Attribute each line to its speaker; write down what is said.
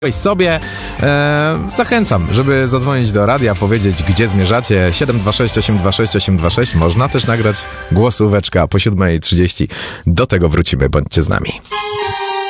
Speaker 1: sobie. Zachęcam, żeby zadzwonić do radia, powiedzieć, gdzie zmierzacie. 726 826 826. Można też nagrać głosóweczka po 7:30. Do tego wrócimy, bądźcie z nami.